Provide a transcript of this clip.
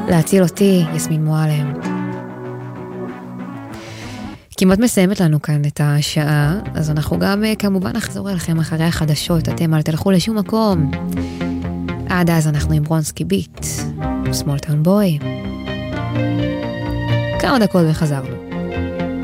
להציל אותי, יסמין מועלם. כמעט מסיימת לנו כאן את השעה, אז אנחנו גם כמובן נחזור אליכם אחרי החדשות, אתם אל תלכו לשום מקום. עד אז אנחנו עם ברונסקי ביט, Small Town Boy. כמה דקות וחזרנו.